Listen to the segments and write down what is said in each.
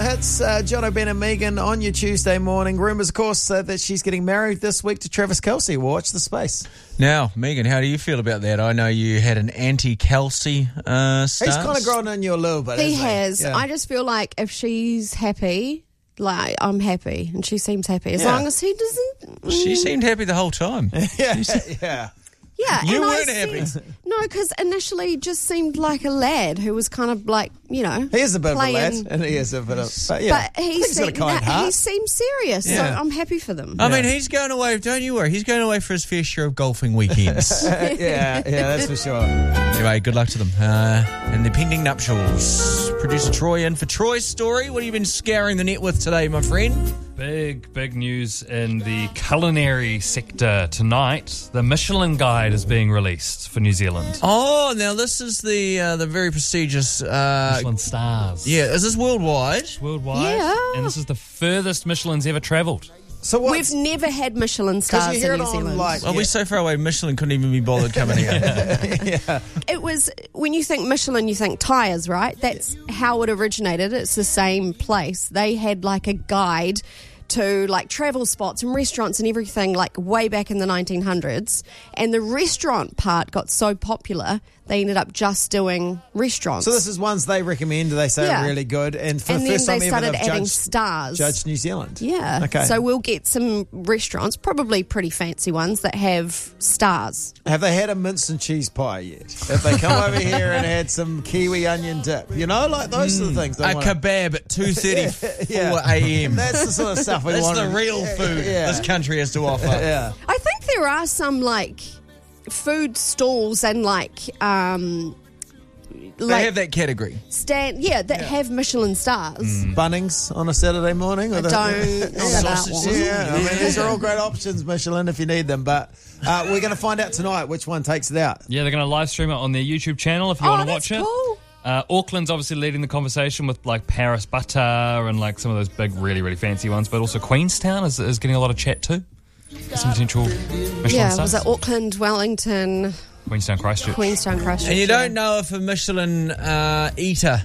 It's Jono, Ben and Megan on your Tuesday morning. Rumours, of course, that she's getting married this week to Travis Kelce. Watch the space. Now, Megan, how do you feel about that? I know you had an anti-Kelce stance. He's kind of grown on you a little bit, He hasn't has. Yeah. I just feel like if she's happy, like, I'm happy, and she seems happy. As long as he doesn't... She seemed happy the whole time. yeah. Yeah, You and weren't happy. No, because initially just seemed like a lad who was kind of like, you know, He is a bit playing, of a lad, and he is a bit of... But, yeah. But He's got a kind heart. he seems serious, so I'm happy for them. I mean, he's going away, don't you worry, he's going away for his fair share of golfing weekends. yeah, that's for sure. Anyway, good luck to them. And the pending nuptials. Producer Troy in for Troy's story. What have you been scouring the net with today, my friend? Big news in the culinary sector tonight. The Michelin Guide is being released for New Zealand. Oh, now this is the very prestigious... Michelin stars. yeah, is this worldwide? Worldwide. Yeah. And this is the furthest Michelin's ever travelled. So what? We've never had Michelin stars you hear in it New on, Zealand. like... Well, we're so far away, Michelin couldn't even be bothered coming here. It was, when you think Michelin, you think tyres, right? That's how it originated. It's the same place. They had like a guide to like travel spots and restaurants and everything like way back in the 1900s. And the restaurant part got so popular, they ended up just doing restaurants. So this is ones they recommend, they say are really good. And for and the then first time they ever, started they've adding stars. judged New Zealand. Yeah. Okay. So we'll get some restaurants, probably pretty fancy ones, that have stars. Have they had a mince and cheese pie yet? Have they come over here and had some kiwi onion dip? You know, like those sort of things. A kebab at 2:34 a.m. That's the sort of stuff we That's want. the real food this country has to offer. Yeah. I think there are some like food stalls and They have that category. that have Michelin stars. Bunnings on a Saturday morning. I don't know that one. Yeah, I mean, these are all great options, Michelin, if you need them. But we're going to find out tonight which one takes it out. Yeah, they're going to live stream it on their YouTube channel if you want to watch that's it. cool. Auckland's obviously leading the conversation with like Paris butter and like some of those big, really fancy ones, but also Queenstown is getting a lot of chat too. Some potential Michelin Yeah, stars. was it Auckland, Wellington, Queenstown, Christchurch. Christchurch? And you don't know if a Michelin eater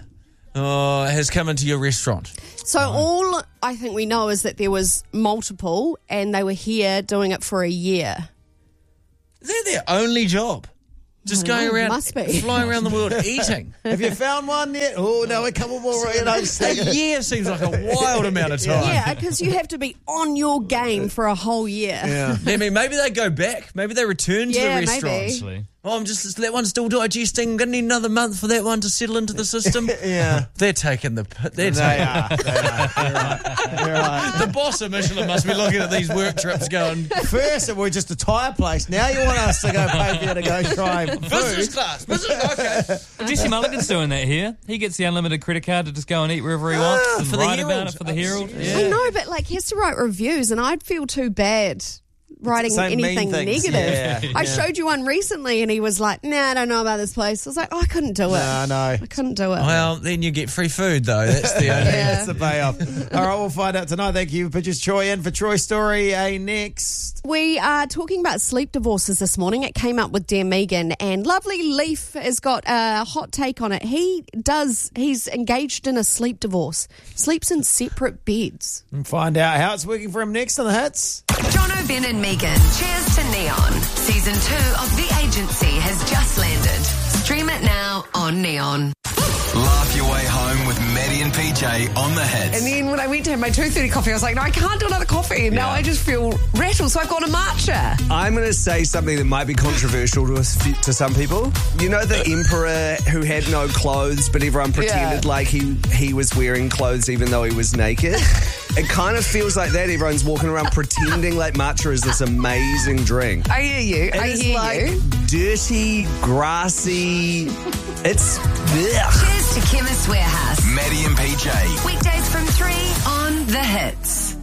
has come into your restaurant. So all I think we know is that there was multiple, and they were here doing it for a year. They're their only job. Just going around, must be. flying around the world eating. Have you found one yet? Oh, no, a couple more. You know, just take A year seems like a wild amount of time. Yeah, because you have to be on your game for a whole year. Yeah. I mean, maybe they go back. Maybe they return to Yeah, the restaurant. maybe. Actually. Oh, that one's still digesting. Gonna need another month for that one to settle into the system. Yeah. They're taking the. They are. You're right. The boss of Michelin must be looking at these work trips going, First, it was just a tyre place. Now you want us to go pay for you to go try business food. class. Okay. Jesse Mulligan's doing that here. He gets the unlimited credit card to just go and eat wherever he wants and for the write about Herald. it for the Herald. I Yeah. know, but like he has to write reviews, and I'd feel too bad writing Saying mean anything things. negative. Yeah, I showed you one recently, and he was like, "Nah, I don't know about this place." I was like, "Oh, I couldn't do it. No, no. I couldn't do it." Well, then you get free food, though. That's the only. That's the payoff. All right, we'll find out tonight. Thank you for just Troy in for Troy's story. Next. We are talking about sleep divorces this morning. It came up with Dear Megan, and Lovely Leaf has got a hot take on it. He's engaged in a sleep divorce, sleeps in separate beds. And find out how it's working for him next on the hits. Jono, Ben and Megan. Cheers to Neon. Season 2 of The Agency has just landed. Stream it now on Neon. Laugh your way home with Maddie and PJ on the hits. And then when I went to have my 2:30 coffee, I was like, no, I can't do another coffee. And now I just feel rattled, so I've got a matcha. I'm going to say something that might be controversial to some people. You know the emperor who had no clothes, but everyone pretended like he was wearing clothes even though he was naked? It kind of feels like that. Everyone's walking around pretending like matcha is this amazing drink. I hear you. I It's hear like you. dirty, grassy. It's... Ugh. Cheers to Chemist Warehouse. Maddie and PJ. Weekdays from 3 on The Hits.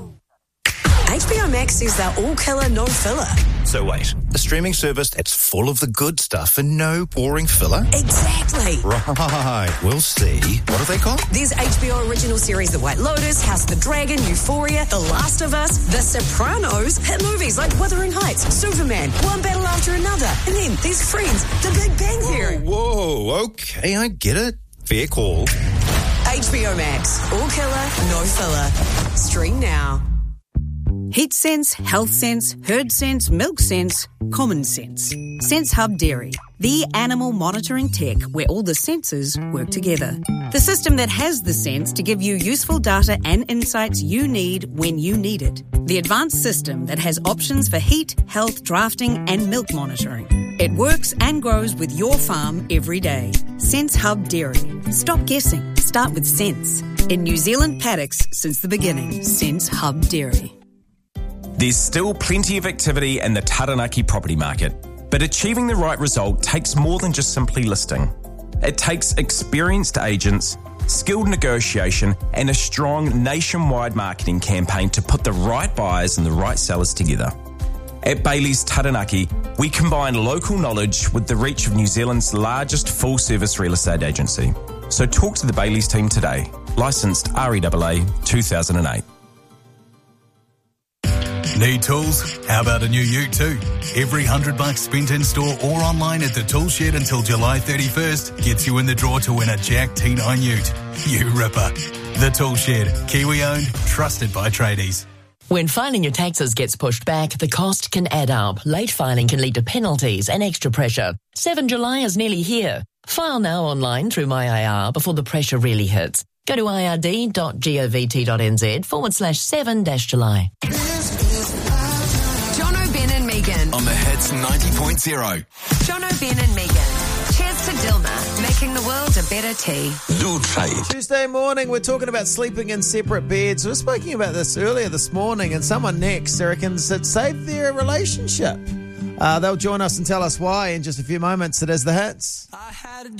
HBO Max says they're all killer, no filler. So wait, a streaming service that's full of the good stuff and no boring filler? Exactly. Right, we'll see. What are they called? There's HBO original series The White Lotus, House of the Dragon, Euphoria, The Last of Us, The Sopranos, hit movies like Wuthering Heights, Superman, one battle after another. And then there's Friends, The Big Bang Theory. Whoa, okay, I get it. Fair call. HBO Max. All killer, no filler. Stream now. Heat sense, health sense, herd sense, milk sense, common sense. Sense Hub Dairy, the animal monitoring tech where all the sensors work together. The system that has the sense to give you useful data and insights you need when you need it. The advanced system that has options for heat, health, drafting and milk monitoring. It works and grows with your farm every day. Sense Hub Dairy. Stop guessing. Start with sense. In New Zealand paddocks since the beginning. Sense Hub Dairy. There's still plenty of activity in the Taranaki property market, but achieving the right result takes more than just simply listing. It takes experienced agents, skilled negotiation, and a strong nationwide marketing campaign to put the right buyers and the right sellers together. At Bailey's Taranaki, we combine local knowledge with the reach of New Zealand's largest full-service real estate agency. So talk to the Bailey's team today. Licensed REAA 2008. Need tools? How about a new ute too? Every $100 spent in store or online at the Tool Shed until July 31st gets you in the draw to win a Jack T9 ute. You ripper. The Tool Shed, Kiwi owned, trusted by tradies. When filing your taxes gets pushed back, the cost can add up. Late filing can lead to penalties and extra pressure. 7 July is nearly here. File now online through MyIR before the pressure really hits. Go to ird.govt.nz/7-July. Jono, Ben and Megan. On the Hits 90.0. Jono, Ben and Megan. Cheers to Dilma, making the world a better tea. Do try it. Tuesday morning, we're talking about sleeping in separate beds. We were speaking about this earlier this morning, and someone next reckons it saved their relationship. They'll join us and tell us why in just a few moments. It is The Hits. I had a